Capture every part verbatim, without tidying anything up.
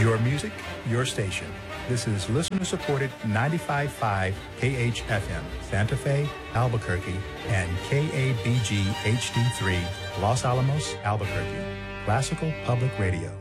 Your music, your station. This is listener-supported ninety-five point five K H F M, Santa Fe, Albuquerque, and K A B G H D three, Los Alamos, Albuquerque. Classical Public Radio.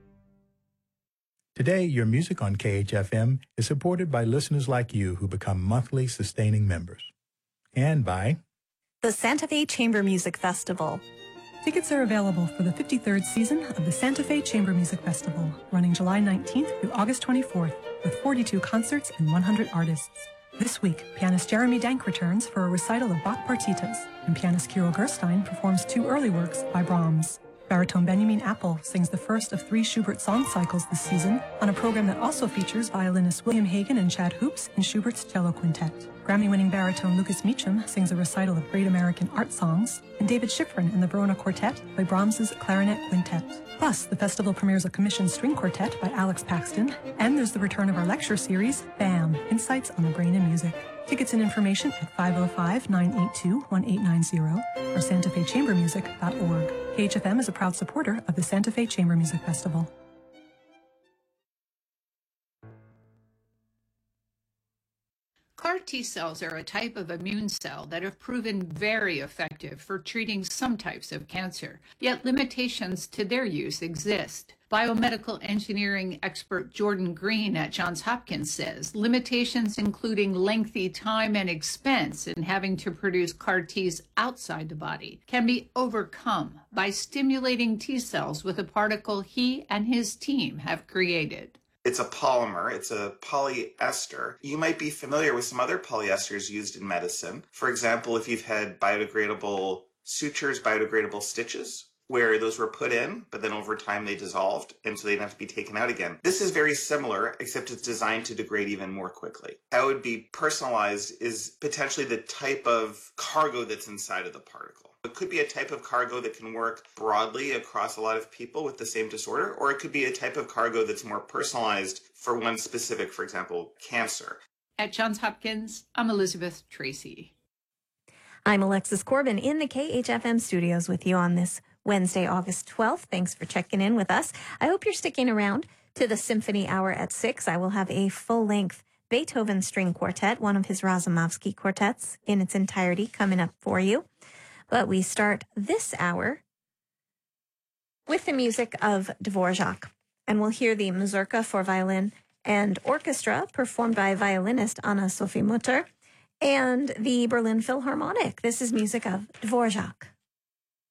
Today, your music on K H F M is supported by listeners like you who become monthly sustaining members. And by the Santa Fe Chamber Music Festival. Tickets are available for the fifty-third season of the Santa Fe Chamber Music Festival, running July nineteenth through August twenty-fourth, with forty-two concerts and one hundred artists. This week, pianist Jeremy Dank returns for a recital of Bach partitas, and pianist Kirill Gerstein performs two early works by Brahms. Baritone Benjamin Apple sings the first of three Schubert song cycles this season on a program that also features violinists William Hagen and Chad Hoops in Schubert's cello quintet. Grammy-winning baritone Lucas Meacham sings a recital of great American art songs, and David Schifrin and the Verona Quartet by Brahms's clarinet quintet. Plus, the festival premieres a commissioned string quartet by Alex Paxton, and there's the return of our lecture series, BAM! Insights on the Brain and Music. Tickets and information at five oh five, nine eight two, one eight nine zero or santa fe chamber music dot org. K H F M is a proud supporter of the Santa Fe Chamber Music Festival. C A R T cells are a type of immune cell that have proven very effective for treating some types of cancer, yet limitations to their use exist. Biomedical engineering expert Jordan Green at Johns Hopkins says limitations including lengthy time and expense in having to produce C A R Ts outside the body can be overcome by stimulating T cells with a particle he and his team have created. It's a polymer, it's a polyester. You might be familiar with some other polyesters used in medicine. For example, if you've had biodegradable sutures, biodegradable stitches, where those were put in, but then over time they dissolved, and so they'd have to be taken out again. This is very similar, except it's designed to degrade even more quickly. How it would be personalized is potentially the type of cargo that's inside of the particle. It could be a type of cargo that can work broadly across a lot of people with the same disorder, or it could be a type of cargo that's more personalized for one specific, for example, cancer. At Johns Hopkins, I'm Elizabeth Tracy. I'm Alexis Corbin in the K H F M studios with you on this Wednesday, August twelfth. Thanks for checking in with us. I hope you're sticking around to the Symphony Hour at six. I will have a full-length Beethoven string quartet, one of his Razumovsky quartets in its entirety, coming up for you. But we start this hour with the music of Dvorak, and we'll hear the Mazurka for violin and orchestra performed by violinist Anna Sophie Mutter and the Berlin Philharmonic. This is music of Dvorak.